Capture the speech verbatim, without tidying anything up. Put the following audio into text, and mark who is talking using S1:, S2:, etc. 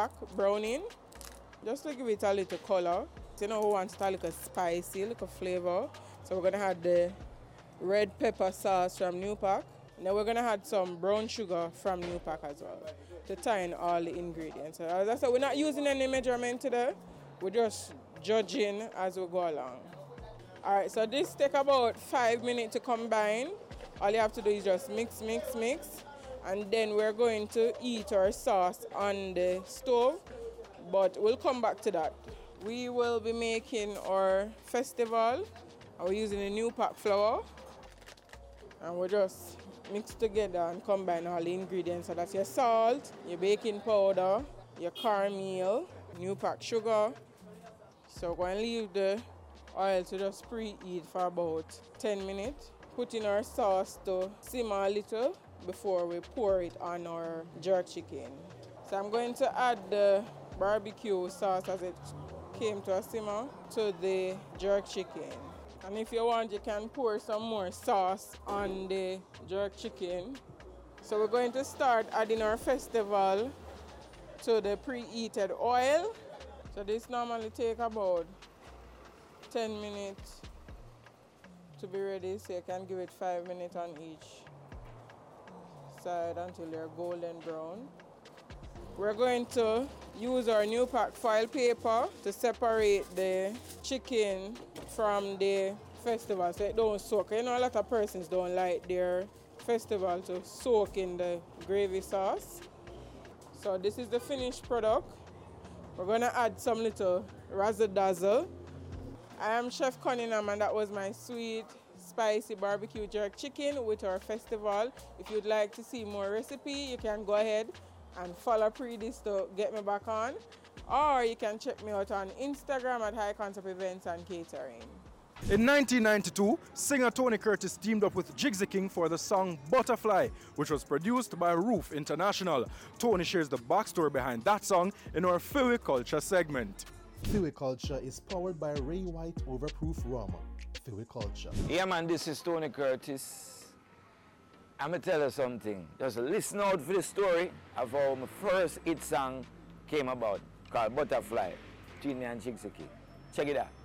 S1: pack browning, just to give it a little color. So you know who wants it a little spicy, a little flavor. So we're gonna add the red pepper sauce from New Pack. And then we're gonna add some brown sugar from New Pack as well to tie in all the ingredients. So as I said, we're not using any measurement today. We're just judging as we go along. All right, so this take about five minutes to combine. All you have to do is just mix, mix, mix. And then we're going to eat our sauce on the stove, but we'll come back to that. We will be making our festival. We're using the New Pack flour. And we just mix together and combine all the ingredients. So that's your salt, your baking powder, your cornmeal, New Pack sugar. So we're going to leave the oil to just preheat for about ten minutes. Put in our sauce to simmer a little before we pour it on our jerk chicken. So I'm going to add the barbecue sauce as it came to a simmer to the jerk chicken. And if you want, you can pour some more sauce on the jerk chicken. So we're going to start adding our festival to the preheated oil. So this normally takes about ten minutes to be ready, so you can give it five minutes on each side until they're golden brown. We're going to use our New Pack foil paper to separate the chicken from the festival so it don't soak. You know, a lot of persons don't like their festival to soak in the gravy sauce. So this is the finished product. We're going to add some little razzle dazzle. I am Chef Cunningham, and that was my sweet, spicy barbecue jerk chicken with our festival. If you'd like to see more recipe, you can go ahead and follow Predis to get me back on. Or you can check me out on Instagram at High Concept Events and Catering.
S2: In nineteen ninety-two, singer Tony Curtis teamed up with Jigsy King for the song Butterfly, which was produced by Roof International. Tony shares the backstory behind that song in our Philly Culture segment.
S3: Philly Culture is powered by Ray White Overproof Rum. Philly Culture.
S4: Yeah man, this is Tony Curtis. I'm gonna tell you something. Just listen out for the story of how my first hit song came about, called Butterfly, between me and Jigsy King. Check it out.